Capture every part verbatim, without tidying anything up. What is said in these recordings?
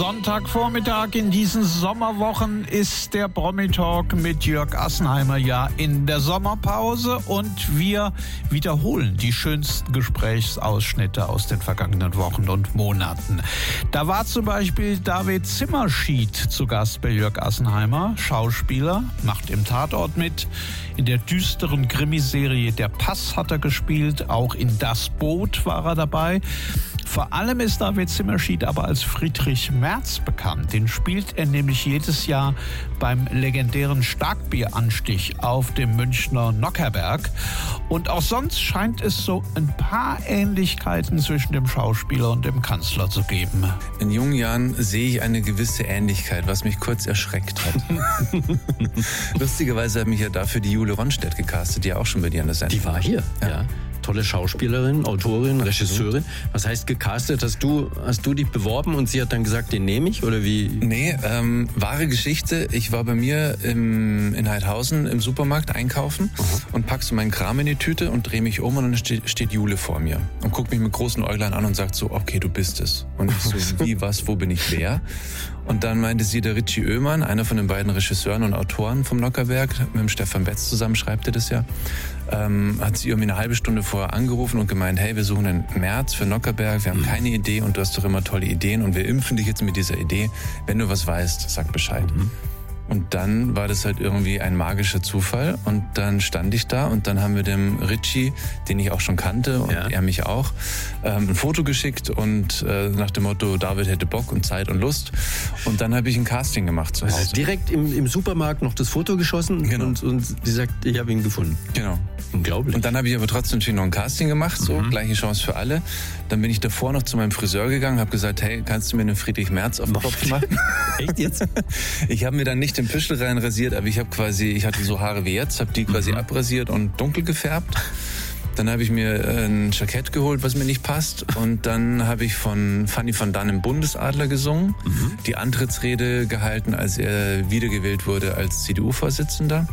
Sonntagvormittag in diesen Sommerwochen ist der Promi-Talk mit Jörg Assenheimer ja in der Sommerpause und wir wiederholen die schönsten Gesprächsausschnitte aus den vergangenen Wochen und Monaten. Da war zum Beispiel David Zimmerschied zu Gast bei Jörg Assenheimer, Schauspieler, macht im Tatort mit. In der düsteren Krimiserie Der Pass hat er gespielt, auch in Das Boot war er dabei. Vor allem ist David Zimmerschied aber als Friedrich Merz bekannt. Den spielt er nämlich jedes Jahr beim legendären Starkbieranstich auf dem Münchner Nockherberg. Und auch sonst scheint es so ein paar Ähnlichkeiten zwischen dem Schauspieler und dem Kanzler zu geben. In jungen Jahren sehe ich eine gewisse Ähnlichkeit, was mich kurz erschreckt hat. Lustigerweise hat mich ja dafür die Jule Ronstedt gecastet, die ja auch schon bei dir an der Sendung Die war hier, ja. ja. Tolle Schauspielerin, Autorin, Regisseurin. Was heißt gecastet? Hast du, hast du dich beworben und sie hat dann gesagt, den nehme ich? Oder wie? Nee, ähm, wahre Geschichte. Ich war bei mir im, in Heidhausen im Supermarkt einkaufen uh-huh. und pack so meinen Kram in die Tüte und drehe mich um und dann steht, steht Jule vor mir und guckt mich mit großen Äuglein an und sagt so, okay, du bist es. Und ich so, wie, was, wo bin ich, wer? Und dann meinte sie, der Richie Oehmann, einer von den beiden Regisseuren und Autoren vom Nockherberg, mit dem Stefan Betz zusammen schreibt er das ja, ähm, hat sie irgendwie eine halbe Stunde vorher angerufen und gemeint, hey, wir suchen einen Merz für Nockherberg, wir haben keine Idee und du hast doch immer tolle Ideen und wir impfen dich jetzt mit dieser Idee. Wenn du was weißt, sag Bescheid. Mhm. Und dann war das halt irgendwie ein magischer Zufall und dann stand ich da und dann haben wir dem Richie, den ich auch schon kannte und ja. er mich auch, ähm, ein Foto geschickt und äh, nach dem Motto, David hätte Bock und Zeit und Lust und dann habe ich ein Casting gemacht zu Hause. Also direkt im, im Supermarkt noch das Foto geschossen genau. und, und sie sagt, ich habe ihn gefunden. Genau. Unglaublich. Und dann habe ich aber trotzdem natürlich noch ein Casting gemacht, so, mhm. gleiche Chance für alle. Dann bin ich davor noch zu meinem Friseur gegangen, habe gesagt, hey, kannst du mir einen Friedrich Merz auf den Kopf machen? Echt jetzt? Ich habe mir dann nicht den Püschel rein rasiert, aber ich habe quasi, ich hatte so Haare wie jetzt, habe die quasi mhm. abrasiert und dunkel gefärbt. Dann habe ich mir ein Jackett geholt, was mir nicht passt. Und dann habe ich von Fanny van Dann im Bundesadler gesungen, mhm. die Antrittsrede gehalten, als er wiedergewählt wurde als C D U-Vorsitzender.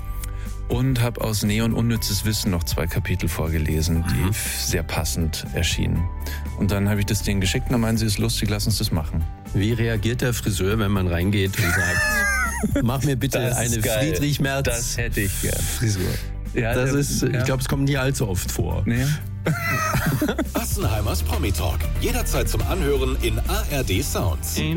Und habe aus Neon Unnützes Wissen noch zwei Kapitel vorgelesen, die mhm. sehr passend erschienen. Und dann habe ich das denen geschickt und dann meinen sie, ist lustig, lass uns das machen. Wie reagiert der Friseur, wenn man reingeht und sagt, mach mir bitte eine geil. Friedrich Merz das hätte ich gern. Frisur. Ja, das der, ist, ja. ich glaube, es kommt nie allzu oft vor. Nee. Assenheimers Promi-Talk. Jederzeit zum Anhören in A R D Sounds.